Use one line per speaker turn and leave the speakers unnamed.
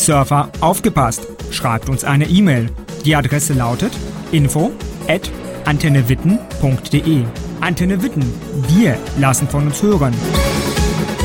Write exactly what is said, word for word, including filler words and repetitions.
Surfer, aufgepasst! Schreibt uns eine E-Mail. Die Adresse lautet info at antennewitten punkt de. Antenne Witten, wir lassen von uns hören.